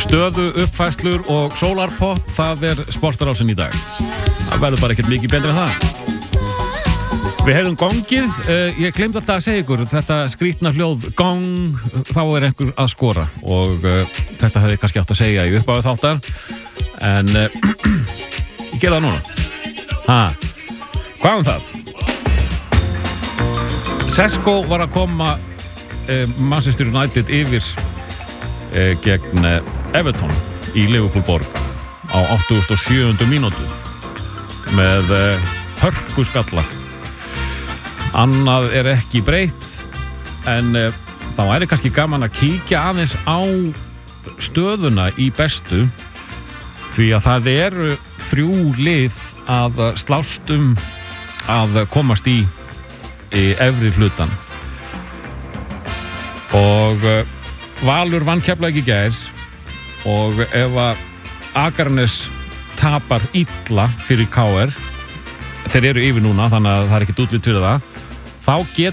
Stöðu, uppfærslur og sólarpop, það sportarásin í dag. Það verður bara ekkert mikið betri en það. Við heyrum gongið, ég glemdi alltaf að segja ykkur, þetta skrítna hljóð gong, þá einhver að skora og þetta hefði kannski átt að segja í uppáðu þáttar, en ég gera það núna. Hvað það? Sesko var að koma Manchester United yfir gegn Everton í Liverpool borg á 87. mínútu með hörku skalla. Annað ekki breytt, en þá kannski gaman að kíkja aðeins á stöðuna í bestu, því að það eru 3 lið að slást að komast í efri hlutan. Og Valur vann Keflavík í gær, og ef að Akranes tapar illa fyrir KR, þeir eru yfir núna, þannig að það ekkert útlit fyrir það, þá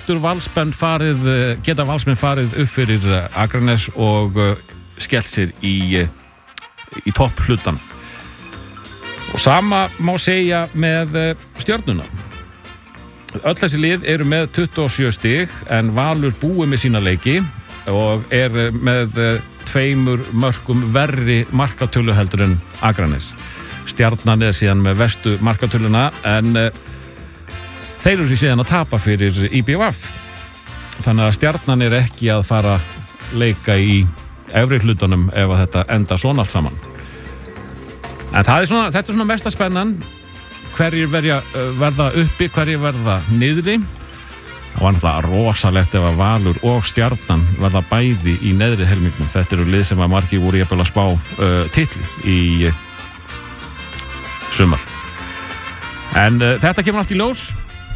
geta Valsmenn farið upp fyrir Akranes og skellt sér í topp hlutan. Og sama má segja með Stjörnuna. Öll þessi lið eru með 27 stig, en Valur búið með sína leiki og með 2 mörkum verri markatölu heldur en Akranes. Stjarnan síðan með verstu markatöluna, en þeir eru síðan að tapa fyrir IBVF. Þannig að Stjarnan ekki að fara leika í efri hlutunum ef að þetta enda svona allt saman. En þetta svona mesta spennan, hverjir verða uppi, hverjir verða niðri. Það var náttúrulega rosalegt ef að Valur og Stjarnan verða bæði í neðri helmingnum. Þetta eru lið sem að margir voru jafnvel að spá titli í sumar. En þetta kemur allt í ljós.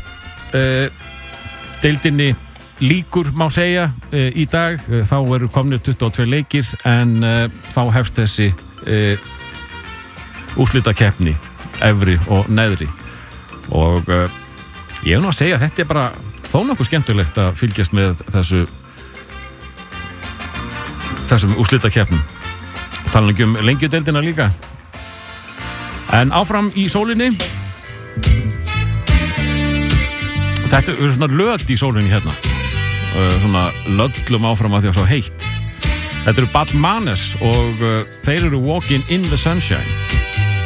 Deildinni líkur má segja í dag. Þá eru komnir 22 leikir, en þá hefst þessi úrslitakeppni efri og neðri. Og ég nú að segja að þetta bara þó nokkuð skemmtilegt að fylgjast með þessum úrslitakeppnum. Tala ekki lengjudeildina líka. En áfram í sólinni. Þetta svona lögd í sólinni hérna. Svona löglum áfram að því að svo heitt. Þetta eru Bad Manes og þeir eru Walking in the Sunshine.